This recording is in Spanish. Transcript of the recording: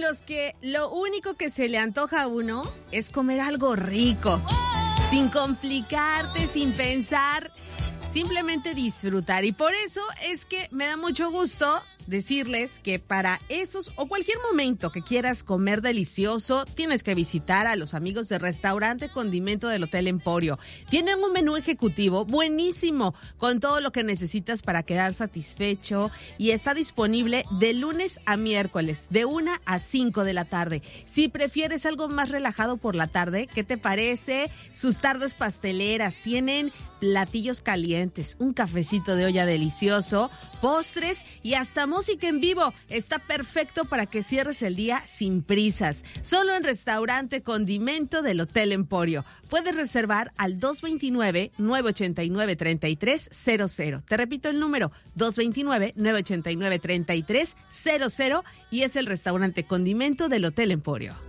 los que lo único que se le antoja a uno es comer algo rico, sin complicarte, sin pensar, simplemente disfrutar. Y por eso es que me da mucho gusto decirles que para esos o cualquier momento que quieras comer delicioso, tienes que visitar a los amigos de Restaurante Condimento del Hotel Emporio. Tienen un menú ejecutivo buenísimo con todo lo que necesitas para quedar satisfecho y está disponible de lunes a miércoles de 1 a 5 de la tarde. Si prefieres algo más relajado por la tarde, ¿qué te parece? Sus tardes pasteleras, tienen platillos calientes, un cafecito de olla delicioso, postres y hasta música en vivo. Está perfecto para que cierres el día sin prisas. Solo en Restaurante Condimento del Hotel Emporio. Puedes reservar al 229-989-3300. Te repito el número, 229-989-3300 y es el Restaurante Condimento del Hotel Emporio.